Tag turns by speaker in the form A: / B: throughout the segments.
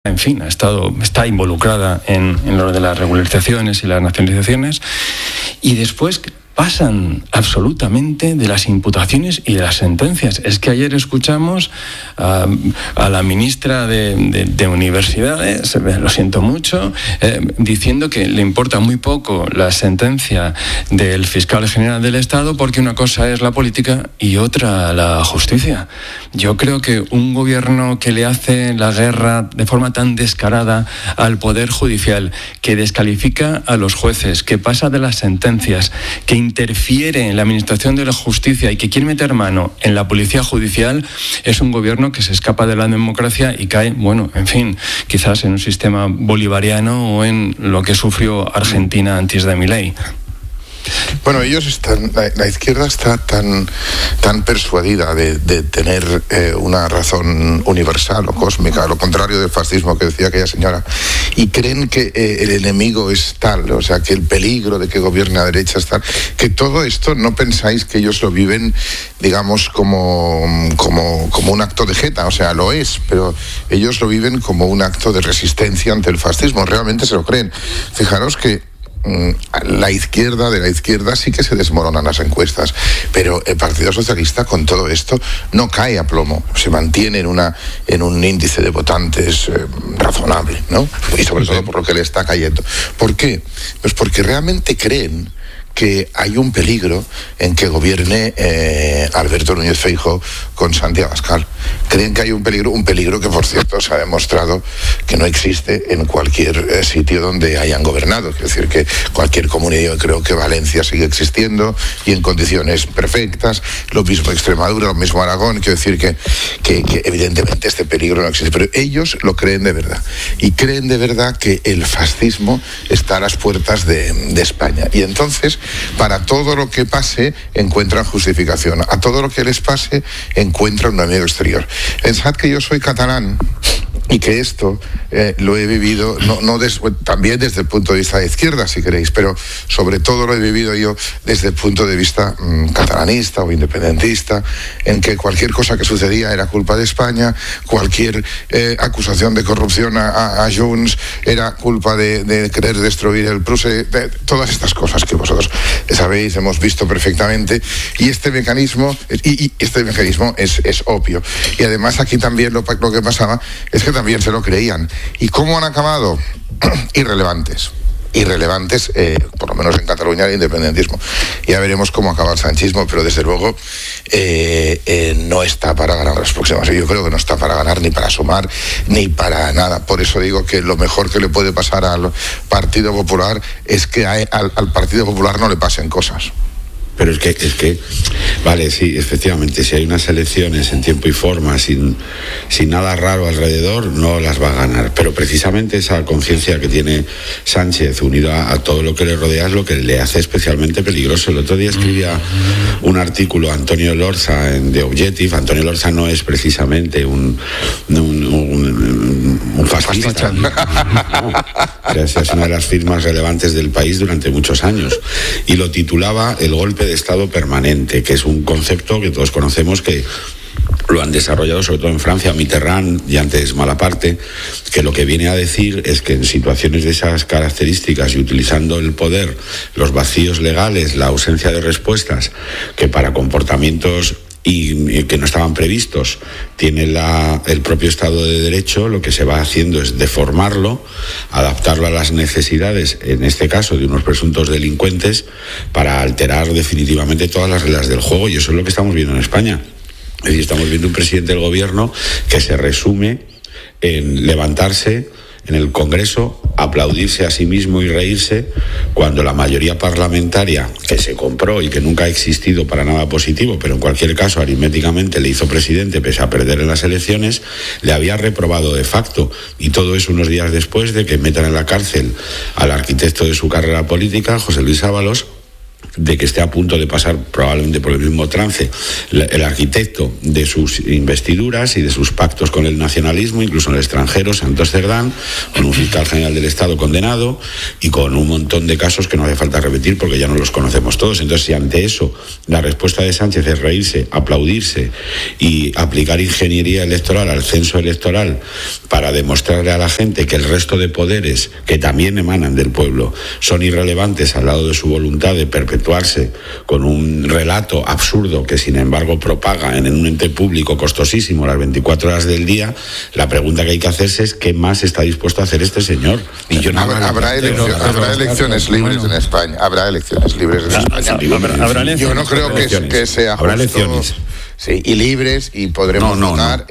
A: en fin, está involucrada en lo de las regularizaciones y las nacionalizaciones, y después pasan absolutamente de las imputaciones y de las sentencias. Es que ayer escuchamos a la ministra de Universidades, lo siento mucho, diciendo que le importa muy poco la sentencia del fiscal general del Estado porque una cosa es la política y otra la justicia. Yo creo que un gobierno que le hace la guerra de forma tan descarada al Poder Judicial, que descalifica a los jueces, que pasa de las sentencias, que interfiere en la administración de la justicia y que quiere meter mano en la policía judicial, es un gobierno que se escapa de la democracia y cae, en fin, quizás en un sistema bolivariano o en lo que sufrió Argentina antes de Milei.
B: Bueno, ellos están, la izquierda está tan persuadida de tener una razón universal o cósmica, a lo contrario del fascismo que decía aquella señora, y creen que el enemigo es tal, o sea, que el peligro de que gobierne a derecha es tal, que todo esto no pensáis que ellos lo viven, digamos, como un acto de jeta, o sea, lo es, pero ellos lo viven como un acto de resistencia ante el fascismo, realmente se lo creen. Fijaros que de la izquierda sí que se desmoronan las encuestas, pero el Partido Socialista con todo esto no cae a plomo, se mantiene en un índice de votantes razonable, ¿no? Y sobre todo por lo que le está cayendo. ¿Por qué? Pues porque realmente creen que hay un peligro en que gobierne Alberto Núñez Feijóo con Santi Abascal. Creen que hay un peligro que, por cierto, se ha demostrado que no existe en cualquier sitio donde hayan gobernado. Es decir, que cualquier comunidad, creo que Valencia sigue existiendo y en condiciones perfectas, lo mismo Extremadura, lo mismo Aragón. Quiero decir que evidentemente este peligro no existe, pero ellos lo creen de verdad. Y creen de verdad que el fascismo está a las puertas de España. Y entonces, para todo lo que pase, encuentran justificación. A todo lo que les pase, encuentran un enemigo exterior. Pensad que yo soy catalán y que esto lo he vivido, también desde el punto de vista de izquierda, si queréis, pero sobre todo lo he vivido yo desde el punto de vista catalanista o independentista, en que cualquier cosa que sucedía era culpa de España, cualquier acusación de corrupción a Junts era culpa de querer destruir el Pruse, todas estas cosas que vosotros sabéis, hemos visto perfectamente, y este mecanismo es obvio. Y además aquí también lo que pasaba es que también se lo creían. ¿Y cómo han acabado? Irrelevantes, por lo menos en Cataluña, el independentismo. Ya veremos cómo acaba el sanchismo, pero desde luego no está para ganar las próximas. Yo creo que no está para ganar, ni para sumar, ni para nada. Por eso digo que lo mejor que le puede pasar al Partido Popular es que al Partido Popular no le pasen cosas.
C: Pero es que, vale, sí, efectivamente, si hay unas elecciones en tiempo y forma, sin nada raro alrededor, no las va a ganar. Pero precisamente esa conciencia que tiene Sánchez, unida a todo lo que le rodea, es lo que le hace especialmente peligroso. El otro día escribía un artículo Antonio Lorza en The Objective. Antonio Lorza no es precisamente un fascista. No. Esa es una de las firmas relevantes del país durante muchos años. Y lo titulaba El golpe de Estado permanente, que es un concepto que todos conocemos, que lo han desarrollado sobre todo en Francia, Mitterrand y antes Malaparte, que lo que viene a decir es que en situaciones de esas características y utilizando el poder, los vacíos legales, la ausencia de respuestas, que para comportamientos y que no estaban previstos tiene el propio Estado de Derecho, lo que se va haciendo es deformarlo, adaptarlo a las necesidades, en este caso de unos presuntos delincuentes, para alterar definitivamente todas las reglas del juego, y eso es lo que estamos viendo en España. Es decir, estamos viendo un presidente del gobierno que se resume en levantarse en el Congreso, aplaudirse a sí mismo y reírse, cuando la mayoría parlamentaria que se compró y que nunca ha existido para nada positivo, pero en cualquier caso aritméticamente le hizo presidente pese a perder en las elecciones, le había reprobado de facto, y todo eso unos días después de que metan en la cárcel al arquitecto de su carrera política, José Luis Ábalos, de que esté a punto de pasar probablemente por el mismo trance el arquitecto de sus investiduras y de sus pactos con el nacionalismo, incluso en el extranjero, Santos Cerdán, con un fiscal general del Estado condenado y con un montón de casos que no hace falta repetir porque ya no los conocemos todos. Entonces, si ante eso la respuesta de Sánchez es reírse, aplaudirse y aplicar ingeniería electoral al censo electoral para demostrarle a la gente que el resto de poderes, que también emanan del pueblo, son irrelevantes al lado de su voluntad de perpetuarse con un relato absurdo que sin embargo propaga en un ente público costosísimo las 24 horas del día, la pregunta que hay que hacerse es ¿qué más está dispuesto a hacer este señor?
B: Y yo no habrá elecciones libres en España. Habrá elecciones libres en España. Yo no creo que sea justo.
C: Habrá elecciones.
B: Sí, y libres y podremos votar.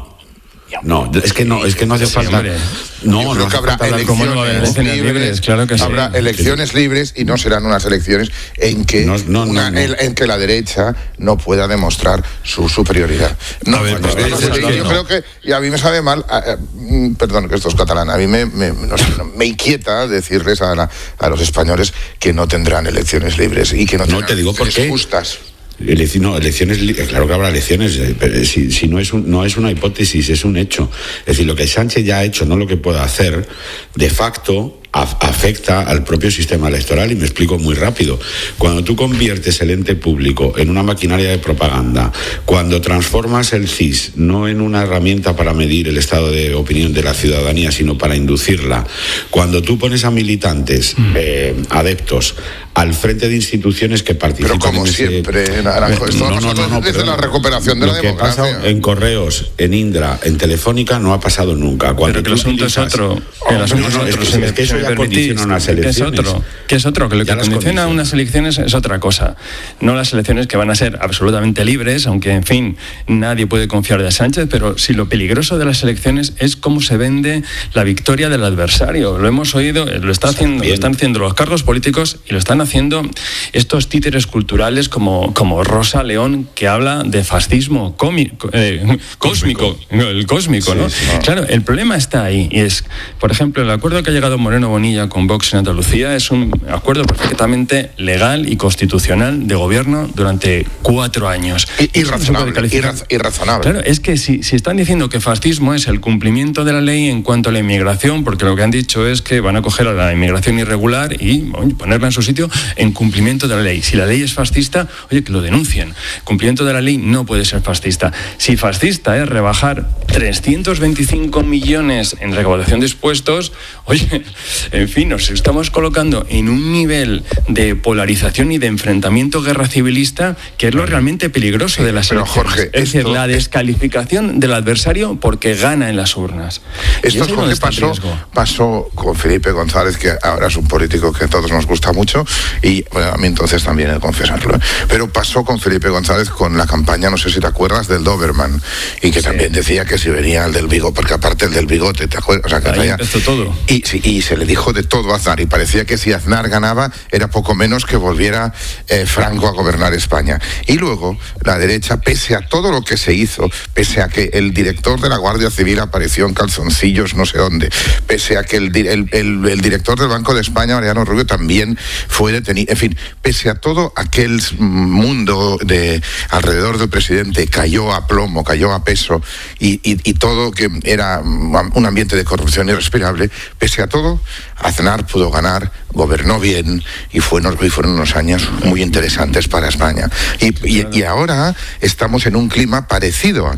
C: No, es que no hace falta.
B: Yo creo que habrá elecciones libres,
A: claro que sí.
B: Habrá elecciones libres y no serán unas elecciones en que en que la derecha no pueda demostrar su superioridad. Yo creo que, y a mí me sabe mal, perdón que esto es catalán, a mí me inquieta decirles a los españoles que no tendrán elecciones libres y que no tendrán elecciones justas.
C: Elecciones, claro que habrá elecciones, si no es una hipótesis, es un hecho. Es decir, lo que Sánchez ya ha hecho, no lo que pueda hacer, de facto afecta al propio sistema electoral, y me explico muy rápido. Cuando tú conviertes el ente público en una maquinaria de propaganda, cuando transformas el CIS no en una herramienta para medir el estado de opinión de la ciudadanía, sino para inducirla, cuando tú pones a militantes, adeptos, al frente de instituciones que participan.
B: Pero como siempre, Naranjo, desde la recuperación de la democracia.
C: Lo que pasa en Correos, en Indra, en Telefónica, no ha pasado nunca.
A: Pero que el asunto es otro.
C: Es que eso ya condiciona unas elecciones.
A: ¿Qué es otro? Que lo que condiciona unas elecciones es otra cosa. No las elecciones que van a ser absolutamente libres, aunque, en fin, nadie puede confiar de Sánchez, pero si lo peligroso de las elecciones es cómo se vende la victoria del adversario. Lo hemos oído, lo están haciendo los cargos políticos y lo están haciendo estos títeres culturales como Rosa León, que habla de fascismo cósmico, el cósmico, ¿no? Sí. Claro, el problema está ahí, y es, por ejemplo, el acuerdo que ha llegado Moreno Bonilla con Vox en Andalucía es un acuerdo perfectamente legal y constitucional de gobierno durante 4 años.
B: Irrazonable.
A: Claro, es que si están diciendo que fascismo es el cumplimiento de la ley en cuanto a la inmigración, porque lo que han dicho es que van a coger a la inmigración irregular y ponerla en su sitio en cumplimiento de la ley. Si la ley es fascista, oye, que lo denuncien. Cumplimiento de la ley no puede ser fascista. Si fascista es rebajar 325 millones en recaudación de impuestos, oye, en fin, nos estamos colocando en un nivel de polarización y de enfrentamiento guerra civilista que es lo realmente peligroso de las elecciones.
B: Jorge,
A: es decir, la descalificación del adversario porque gana en las urnas.
B: Esto es lo que pasó con Felipe González, que ahora es un político que a todos nos gusta mucho, y bueno, a mí entonces también he de confesarlo. Pero pasó con Felipe González con la campaña, no sé si te acuerdas, del Doberman, y que también decía que si venía el del bigote, porque aparte el del bigote, ¿te acuerdas? O sea, que
A: ahí empezó todo.
B: Y se le dijo de todo a Aznar, y parecía que si Aznar ganaba era poco menos que volviera Franco a gobernar España. Y luego la derecha, pese a todo lo que se hizo, pese a que el director de la Guardia Civil apareció en calzoncillos no sé dónde, pese a que el director del Banco de España, Mariano Rubio, también fue detenido, en fin, pese a todo aquel mundo alrededor del presidente cayó a plomo, cayó a peso, y todo que era un ambiente de corrupción irrespirable, pese a todo, Aznar pudo ganar, gobernó bien y fueron unos años muy interesantes para España. Y ahora estamos en un clima parecido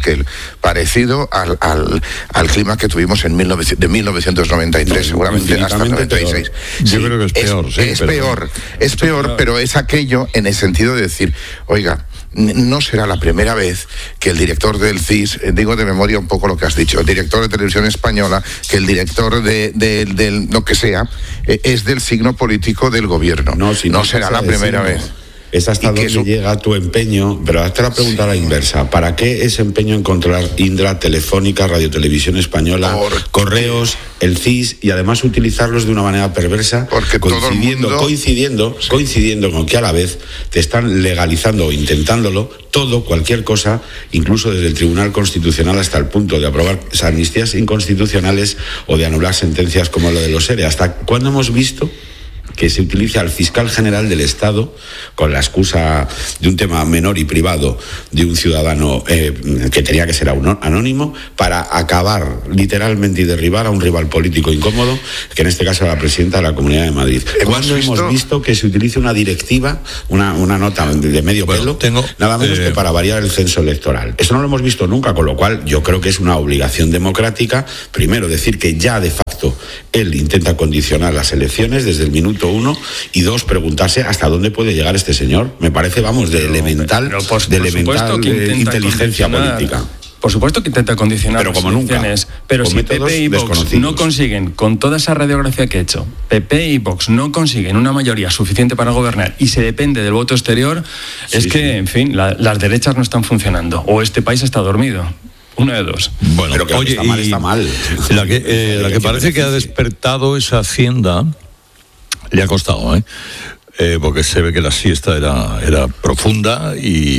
B: al clima que tuvimos de 1993, seguramente hasta el 96.
D: Yo creo que es peor.
B: Es peor, pero es aquello en el sentido de decir, oiga, no será la primera vez que el director del CIS, digo de memoria un poco lo que has dicho, el director de Televisión Española, que el director de lo que sea, es del signo político del gobierno. No será la primera vez.
C: Es hasta donde llega tu empeño, pero hazte la pregunta a la inversa. ¿Para qué ese empeño en controlar Indra, Telefónica, Radio Televisión Española, Correos, el CIS, y además utilizarlos de una manera perversa, coincidiendo con que a la vez te están legalizando o intentándolo cualquier cosa, incluso desde el Tribunal Constitucional hasta el punto de aprobar amnistías inconstitucionales o de anular sentencias como lo de los ERE? ¿Hasta cuándo hemos visto que se utilice al fiscal general del Estado con la excusa de un tema menor y privado de un ciudadano que tenía que ser anónimo para acabar literalmente y derribar a un rival político incómodo, que en este caso era la presidenta de la Comunidad de Madrid. ¿Cuándo hemos visto que se utilice una directiva, una nota de medio pelo, nada menos que para variar el censo electoral? Eso no lo hemos visto nunca, con lo cual yo creo que es una obligación democrática, primero, decir que ya de facto él intenta condicionar las elecciones desde el minuto 1, y 2, preguntarse hasta dónde puede llegar este señor. Me parece, vamos, de elemental inteligencia política.
A: Por supuesto que intenta condicionar
C: las elecciones,
A: pero si PP y Vox no consiguen, con toda esa radiografía que he hecho, PP y Vox no consiguen una mayoría suficiente para gobernar y se depende del voto exterior, en fin, las derechas no están funcionando, o este país está dormido. Una de dos.
D: Bueno, pero oye, está mal. La que parece que ha despertado esa Hacienda le ha costado, porque se ve que la siesta era profunda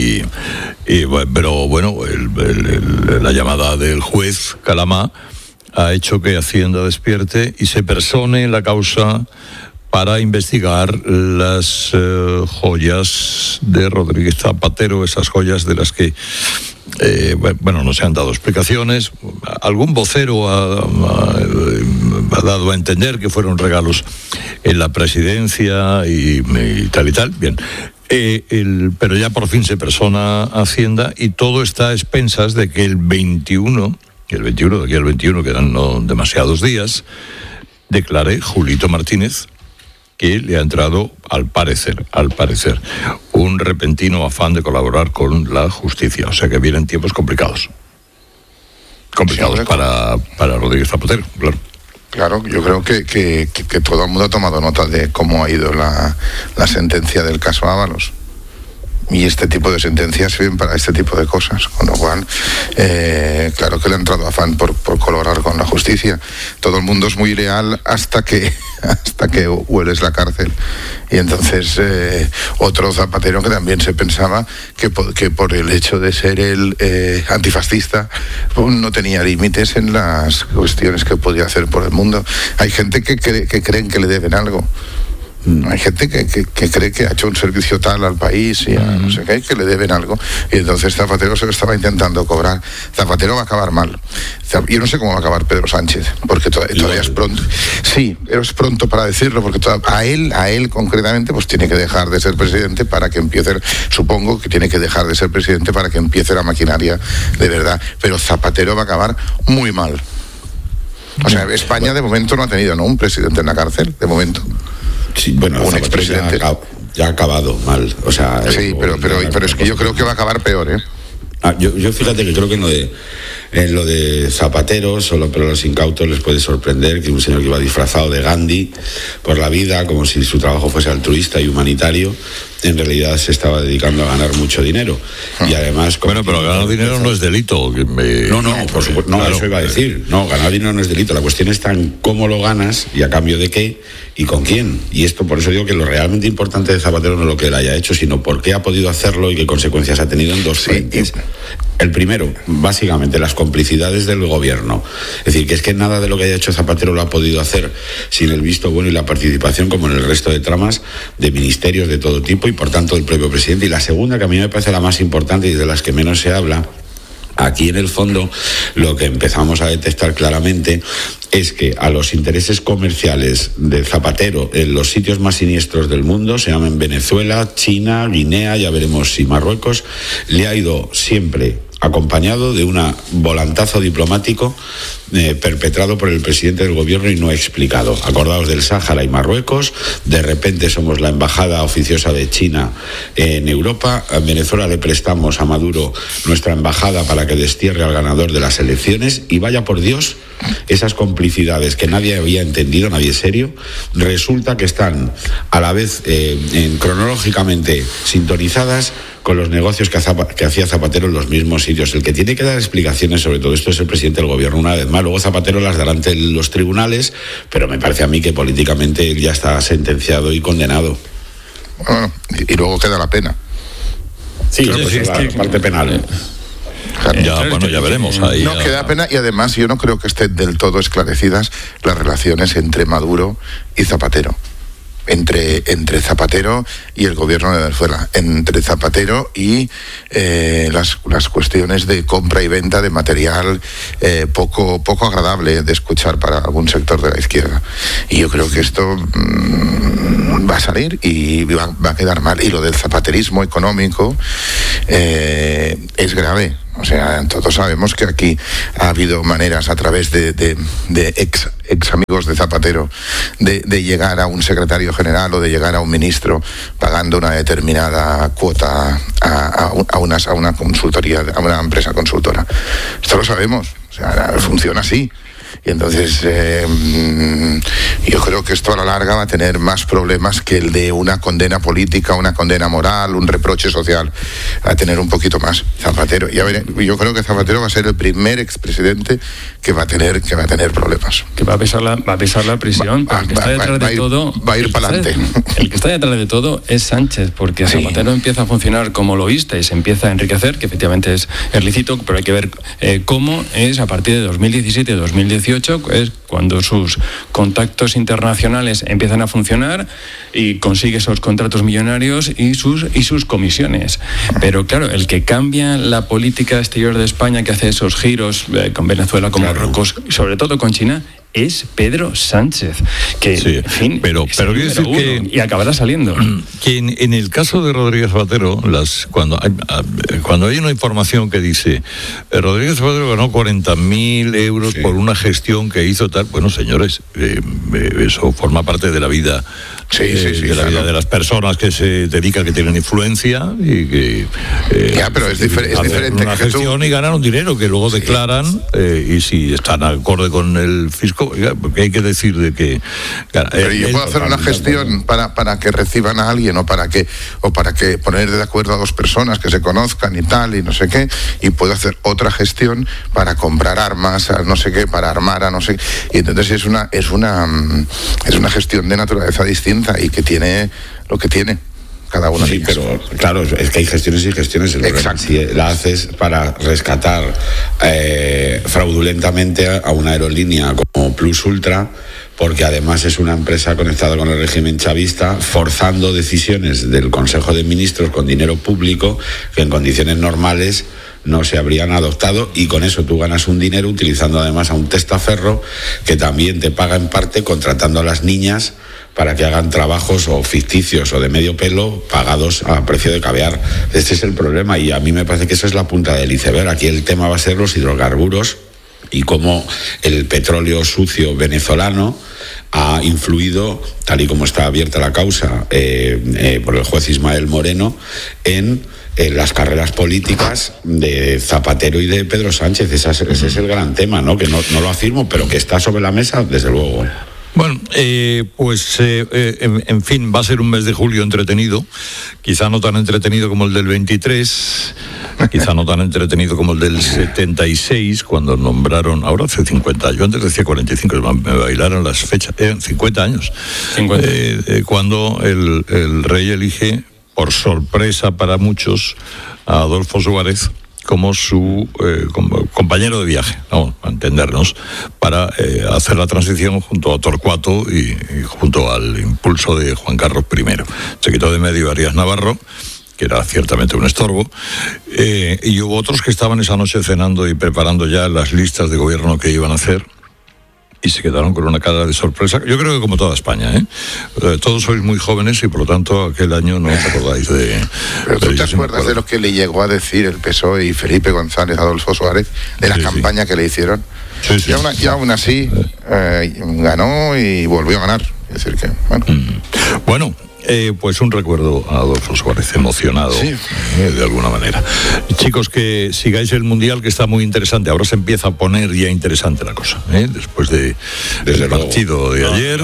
D: pero bueno, la llamada del juez Calamá ha hecho que Hacienda despierte y se persone en la causa para investigar las joyas de Rodríguez Zapatero, esas joyas de las que no se han dado explicaciones. Algún vocero ha dado a entender que fueron regalos en la presidencia y tal. Bien, pero ya por fin se persona Hacienda y todo está a expensas de que el 21, quedan no demasiados días, declare Julito Martínez que le ha entrado, al parecer, un repentino afán de colaborar con la justicia. O sea que vienen tiempos complicados. Para Rodríguez Zapatero, claro.
B: Claro, yo creo que todo el mundo ha tomado nota de cómo ha ido la sentencia del caso Ábalos. Y este tipo de sentencias sirven para este tipo de cosas, con lo cual, claro que le ha entrado afán por colaborar con la justicia. Todo el mundo es muy leal hasta que hueles la cárcel. Y entonces otro Zapatero que también se pensaba que por el hecho de ser el antifascista no tenía límites en las cuestiones que podía hacer por el mundo. Hay gente que creen que le deben algo. Hay gente que cree que ha hecho un servicio tal al país y no sé qué, que le deben algo, y entonces Zapatero se lo estaba intentando cobrar. Zapatero va a acabar mal. Yo no sé cómo va a acabar Pedro Sánchez, porque todavía es pronto. Sí, pero es pronto para decirlo, porque a él concretamente pues tiene que dejar de ser presidente para que empiece, supongo que tiene que dejar de ser presidente para que empiece la maquinaria de verdad. Pero Zapatero va a acabar muy mal. O sea, España de momento no ha tenido un presidente en la cárcel, de momento.
C: Sí, bueno, un expresidente ya ha acabado mal, o sea.
B: Sí, pero es que yo creo que va a acabar peor,
C: Yo fíjate que creo que en lo de Zapatero, pero los incautos les puede sorprender que un señor que iba disfrazado de Gandhi por la vida, como si su trabajo fuese altruista y humanitario, en realidad se estaba dedicando a ganar mucho dinero. Y además...
D: Bueno, pero ganar dinero no es delito.
C: No, por supuesto, claro, eso iba a decir. No, ganar dinero no es delito. La cuestión está en cómo lo ganas y a cambio de qué y con quién. Y esto, por eso digo que lo realmente importante de Zapatero no es lo que él haya hecho, sino por qué ha podido hacerlo y qué consecuencias ha tenido en dos frentes. El primero, básicamente, las complicidades del gobierno. Es decir, que es que nada de lo que haya hecho Zapatero lo ha podido hacer sin el visto bueno y la participación, como en el resto de tramas, de ministerios de todo tipo y, por tanto, del propio presidente. Y la segunda, que a mí me parece la más importante y de las que menos se habla, aquí en el fondo lo que empezamos a detectar claramente es que a los intereses comerciales de Zapatero en los sitios más siniestros del mundo, se llaman Venezuela, China, Guinea, ya veremos si Marruecos, le ha ido siempre acompañado de un volantazo diplomático perpetrado por el presidente del gobierno y no explicado. Acordaos del Sáhara y Marruecos, de repente somos la embajada oficiosa de China en Europa, a Venezuela le prestamos a Maduro nuestra embajada para que destierre al ganador de las elecciones, y vaya por Dios, esas complicidades que nadie había entendido, nadie serio, resulta que están a la vez cronológicamente sintonizadas con los negocios que hacía Zapatero en los mismos sitios. El que tiene que dar explicaciones sobre todo esto es el presidente del gobierno, una vez más. Luego Zapatero las dará ante los tribunales, pero me parece a mí que políticamente él ya está sentenciado y condenado.
B: Bueno, y luego queda la pena.
C: Sí, claro, pues es la parte penal.
D: Claro. Ya veremos. Ahí
B: no queda pena, y además yo no creo que estén del todo esclarecidas las relaciones entre Maduro y Zapatero. entre Zapatero y el gobierno de Venezuela, entre Zapatero y las cuestiones de compra y venta de material poco agradable de escuchar para algún sector de la izquierda. Y yo creo que esto va a salir y va a quedar mal. Y lo del zapaterismo económico es grave. O sea, todos sabemos que aquí ha habido maneras a través de ex amigos de Zapatero de llegar a un secretario general o de llegar a un ministro pagando una determinada cuota a una consultoría, a una empresa consultora. Esto lo sabemos, o sea, funciona así. Y entonces yo creo que esto a la larga va a tener más problemas que el de una condena política, una condena moral, un reproche social. Va a tener un poquito más Zapatero. Y a ver, yo creo que Zapatero va a ser el primer expresidente que va a tener problemas.
A: Que va a pesar la prisión. Va a ir para adelante. El que está detrás de todo es Sánchez, porque Zapatero empieza a funcionar como lobista y se empieza a enriquecer, que efectivamente es lícito, pero hay que ver cómo es a partir de 2017 y 2018, es cuando sus contactos internacionales empiezan a funcionar y consigue esos contratos millonarios y sus comisiones. Pero claro, el que cambia la política exterior de España, que hace esos giros con Venezuela, con Marruecos, sobre todo con China, es Pedro Sánchez, que
D: en fin, pero quiero decir que
A: y acabará saliendo.
D: Que en el caso de Rodríguez Zapatero, cuando hay una información que dice Rodríguez Zapatero ganó 40.000 euros por una gestión que hizo tal, bueno, señores, eso forma parte de la vida. La vida de las personas que se dedican, que tienen influencia y que
B: pero es diferente
D: una gestión y ganan dinero que luego declaran y si están acorde con el fisco, porque hay que decir de que
B: pero yo puedo hacer una gestión para que reciban a alguien o para que poner de acuerdo a dos personas que se conozcan y tal y no sé qué, y puedo hacer otra gestión para comprar armas a no sé qué, para armar a no sé qué, y entonces es una gestión de naturaleza distinta y que tiene lo que tiene cada una de ellas.
C: Pero claro, es que hay gestiones y gestiones. Si la haces para rescatar fraudulentamente a una aerolínea como Plus Ultra, porque además es una empresa conectada con el régimen chavista, forzando decisiones del Consejo de Ministros con dinero público que en condiciones normales no se habrían adoptado, y con eso tú ganas un dinero utilizando además a un testaferro que también te paga en parte contratando a las niñas para que hagan trabajos o ficticios o de medio pelo pagados a precio de caviar. Este es el problema y a mí me parece que eso es la punta del iceberg. Aquí el tema va a ser los hidrocarburos y cómo el petróleo sucio venezolano ha influido, tal y como está abierta la causa por el juez Ismael Moreno, en las carreras políticas de Zapatero y de Pedro Sánchez. Ese es el gran tema, ¿no? Que no lo afirmo, pero que está sobre la mesa, desde luego.
D: Bueno, en fin, va a ser un mes de julio entretenido, quizá no tan entretenido como el del 23, quizá no tan entretenido como el del 76, cuando nombraron, ahora hace 50, yo antes decía 45, me bailaron las fechas, 50 años, 50. Cuando el rey elige, por sorpresa para muchos, a Adolfo Suárez como su como compañero de viaje, vamos a entendernos, para hacer la transición junto a Torcuato y junto al impulso de Juan Carlos I. Se quitó de medio Arias Navarro, que era ciertamente un estorbo, y hubo otros que estaban esa noche cenando y preparando ya las listas de gobierno que iban a hacer, y se quedaron con una cara de sorpresa. Yo creo que como toda España, todos sois muy jóvenes y por lo tanto aquel año no os acordáis de...
B: Pero tú te acuerdas de lo que le llegó a decir el PSOE y Felipe González a Adolfo Suárez, de la campaña que le hicieron. Sí. Y aún así ganó y volvió a ganar. Es decir que,
D: bueno, pues un recuerdo a Adolfo Suárez, emocionado, de alguna manera. Chicos, que sigáis el Mundial, que está muy interesante. Ahora se empieza a poner ya interesante la cosa, después del partido de ayer.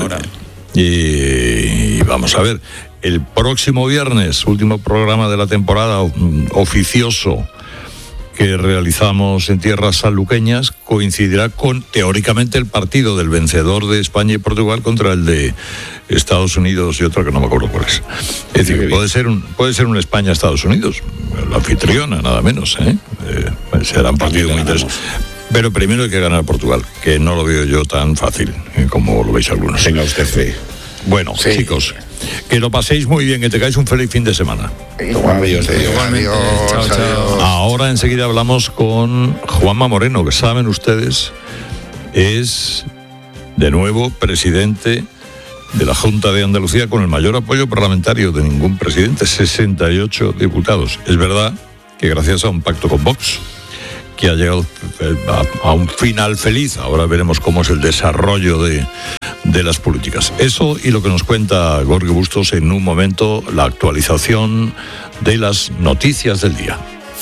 D: Y vamos a ver, el próximo viernes, último programa de la temporada oficioso que realizamos en tierras sanluqueñas, coincidirá con, teóricamente, el partido del vencedor de España y Portugal contra el de Estados Unidos y otro que no me acuerdo cuál es. Es decir, puede ser un España-Estados Unidos, la anfitriona, nada menos. Será un partido muy interesante. Pero primero hay que ganar a Portugal, que no lo veo yo tan fácil como lo veis algunos.
C: Tenga usted fe.
D: Bueno, chicos, Que lo paséis muy bien, que tengáis un feliz fin de semana.
B: Igualmente. Chao.
D: Ahora enseguida hablamos con Juanma Moreno, que saben ustedes, es de nuevo presidente de la Junta de Andalucía con el mayor apoyo parlamentario de ningún presidente, 68 diputados. Es verdad que gracias a un pacto con Vox, que ha llegado a un final feliz. Ahora veremos cómo es el desarrollo de las políticas. Eso y lo que nos cuenta Jorge Bustos en un momento, la actualización de las noticias del día.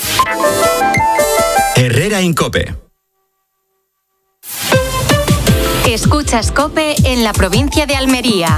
E: Herrera en COPE.
F: Escuchas COPE en la provincia de Almería.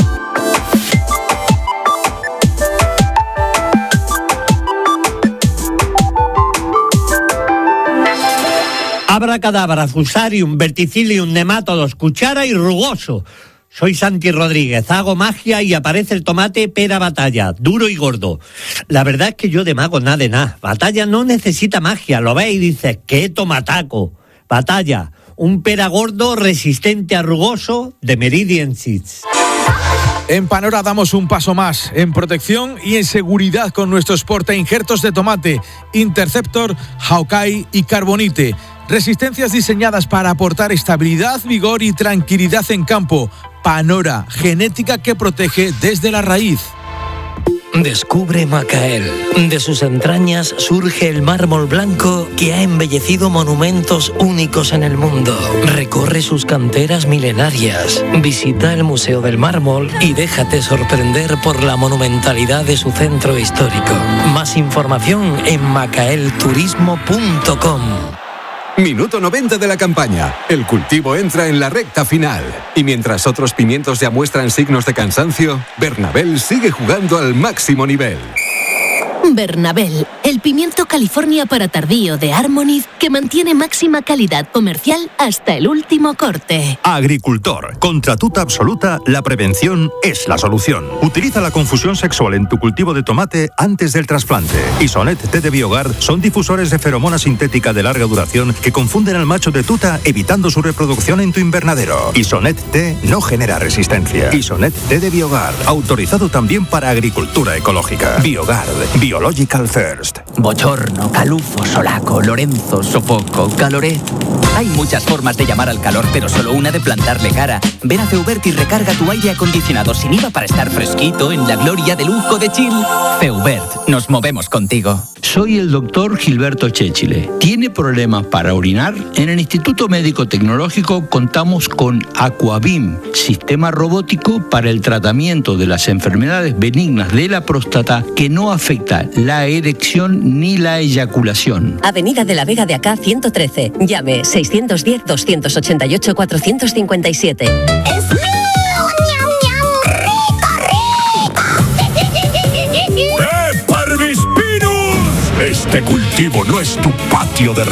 G: Abracadabra, fusarium, verticillium, nematodos, cuchara y rugoso. Soy Santi Rodríguez, hago magia y aparece el tomate pera Batalla, duro y gordo. La verdad es que yo de mago nada de nada. Batalla no necesita magia, lo ves y dices, ¡qué tomataco! Batalla, un pera gordo resistente a rugoso de Meridian Seeds.
H: En Panora damos un paso más en protección y en seguridad con nuestros portainjertos de tomate, Interceptor, Hawkeye y Carbonite. Resistencias diseñadas para aportar estabilidad, vigor y tranquilidad en campo. Panora, genética que protege desde la raíz.
I: Descubre Macael. De sus entrañas surge el mármol blanco que ha embellecido monumentos únicos en el mundo. Recorre sus canteras milenarias, visita el Museo del Mármol y déjate sorprender por la monumentalidad de su centro histórico. Más información en macaelturismo.com.
E: Minuto 90 de la campaña. El cultivo entra en la recta final. Y mientras otros pimientos ya muestran signos de cansancio, Bernabel sigue jugando al máximo nivel.
J: Bernabel, el pimiento California para tardío de Harmony que mantiene máxima calidad comercial hasta el último corte.
K: Agricultor, contra tuta absoluta, la prevención es la solución. Utiliza la confusión sexual en tu cultivo de tomate antes del trasplante. Isonet T de Bioguard son difusores de feromona sintética de larga duración que confunden al macho de tuta evitando su reproducción en tu invernadero. Isonet T no genera resistencia. Isonet T de Bioguard, autorizado también para agricultura ecológica. Bioguard, Biological First.
L: Bochorno, calufo, solaco, Lorenzo, sofoco, caloré. Hay muchas formas de llamar al calor, pero solo una de plantarle cara. Ven a Feubert y recarga tu aire acondicionado sin IVA para estar fresquito en la gloria de lujo de Chill. Feubert, nos movemos contigo.
M: Soy el doctor Gilberto Chéchile. ¿Tiene problemas para orinar? En el Instituto Médico Tecnológico contamos con Aquabim, sistema robótico para el tratamiento de las enfermedades benignas de la próstata que no afecta la erección ni la eyaculación.
N: Avenida de la Vega de Acá 113. Llame 610-288-457. ¡Es mío!
O: ¡Parvispinus! Este cultivo no es tu patio de